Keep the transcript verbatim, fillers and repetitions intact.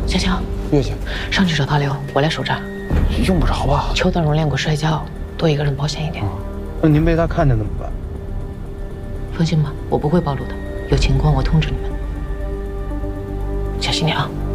强强， 月姐， 上去找大刘，我来守闸。 用不着吧？ 邱德荣练过摔跤，多一个人保险一点。 啊，那您被他看见怎么办？ 放心吧，我不会暴露的。有情况我通知你们。小心点啊。